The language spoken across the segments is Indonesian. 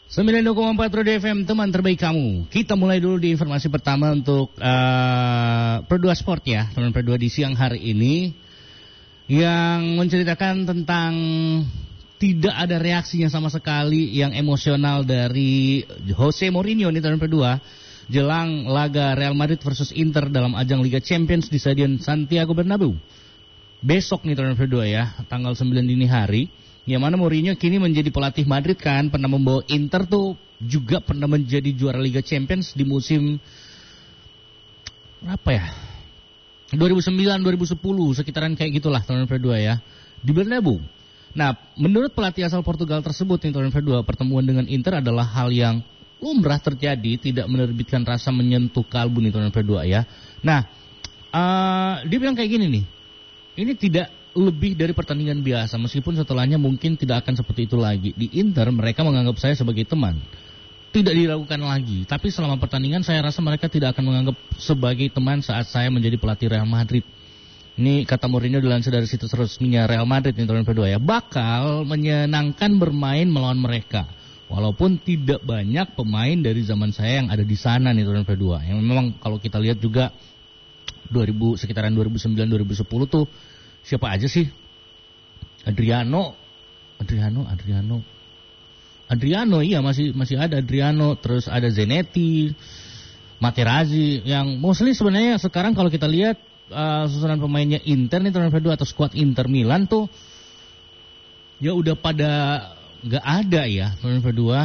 92,4 Radio FM, teman terbaik kamu. Kita mulai dulu di informasi pertama untuk Pro 2 Sport ya, teman Pro 2 di siang hari ini, yang menceritakan tentang tidak ada reaksinya sama sekali yang emosional dari Jose Mourinho nih teman Pro 2 jelang laga Real Madrid versus Inter dalam ajang Liga Champions di Stadion Santiago Bernabeu. Besok nih teman Pro 2 ya, tanggal 9 dini hari. Yang mana Mourinho kini menjadi pelatih Madrid kan, pernah membawa Inter tuh, juga pernah menjadi juara Liga Champions di musim apa ya, 2009-2010, sekitaran kayak gitulah tahun 2002 ya, di Bernabeu. Nah, menurut pelatih asal Portugal tersebut nih tahun 2002, pertemuan dengan Inter adalah hal yang lumrah terjadi, tidak menerbitkan rasa menyentuh kalbu nih tahun 2002 ya. Nah, dia bilang kayak gini nih, ini tidak lebih dari pertandingan biasa, meskipun setelahnya mungkin tidak akan seperti itu lagi. Di Inter mereka menganggap saya sebagai teman, tidak diragukan lagi. Tapi selama pertandingan saya rasa mereka tidak akan menganggap sebagai teman saat saya menjadi pelatih Real Madrid. Ini kata Mourinho dilansir dari situs resminya Real Madrid nih tahun kedua ya. Bakal menyenangkan bermain melawan mereka, walaupun tidak banyak pemain dari zaman saya yang ada di sana nih tahun kedua. Yang memang kalau kita lihat juga sekitaran 2009-2010 tuh siapa aja sih? Adriano, iya masih ada Adriano, terus ada Zanetti, Materazzi, yang mostly sebenarnya sekarang kalau kita lihat susunan pemainnya Inter nih tahun 2002 atau skuad Inter Milan tuh ya udah pada nggak ada ya tahun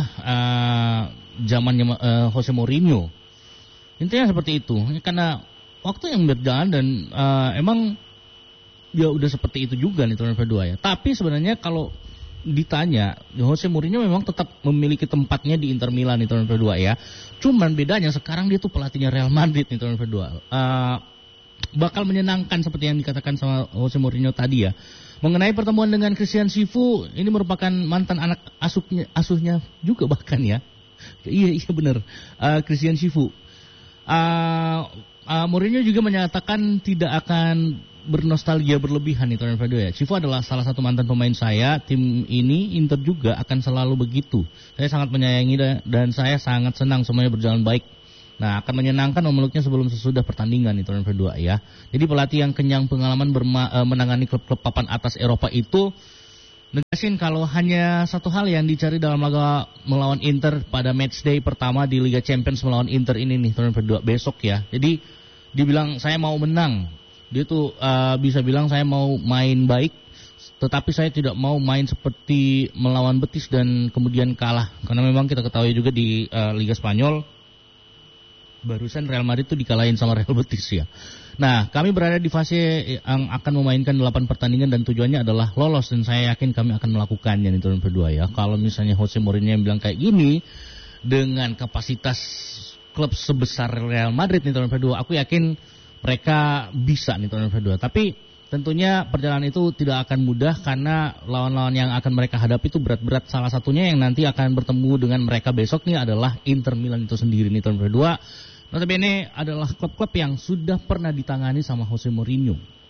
2002 zamannya Jose Mourinho. Intinya seperti itu, karena waktu yang berjalan dan emang ya udah seperti itu juga nih tahun 2002 ya. Tapi sebenarnya kalau ditanya, Jose Mourinho memang tetap memiliki tempatnya di Inter Milan nih tahun 2002 ya. Cuman bedanya sekarang dia tuh pelatihnya Real Madrid nih tahun 2002. Bakal menyenangkan seperti yang dikatakan sama Jose Mourinho tadi ya. Mengenai pertemuan dengan Christian Sifu, ini merupakan mantan anak asuhnya juga bahkan ya. Iya benar. Christian Sifu. Mourinho juga menyatakan tidak akan bernostalgia berlebihan nih tahun 2002 ya. Cifu adalah salah satu mantan pemain saya. Tim ini Inter juga akan selalu begitu. Saya sangat menyayangi dan saya sangat senang semuanya berjalan baik. Nah, akan menyenangkan memeluknya sebelum sesudah pertandingan nih tahun 2002 ya. Jadi pelatih yang kenyang pengalaman menangani klub-klub papan atas Eropa itu negasin kalau hanya satu hal yang dicari dalam laga melawan Inter pada matchday pertama di Liga Champions melawan Inter ini nih tahun 2002 besok ya. Jadi dibilang saya mau menang. Dia tuh bisa bilang saya mau main baik, tetapi saya tidak mau main seperti melawan Betis dan kemudian kalah. Karena memang kita ketahui juga di Liga Spanyol, barusan Real Madrid tuh dikalahin sama Real Betis ya. Nah, kami berada di fase yang akan memainkan 8 pertandingan dan tujuannya adalah lolos. Dan saya yakin kami akan melakukannya di tahun kedua ya. Kalau misalnya Jose Mourinho yang bilang kayak gini, dengan kapasitas klub sebesar Real Madrid di tahun kedua, aku yakin mereka bisa nih tahun 2002. Tapi tentunya perjalanan itu tidak akan mudah karena lawan-lawan yang akan mereka hadapi itu berat-berat. Salah satunya yang nanti akan bertemu dengan mereka besok nih adalah Inter Milan itu sendiri nih tahun 2002. Notabene adalah klub-klub yang sudah pernah ditangani sama Jose Mourinho.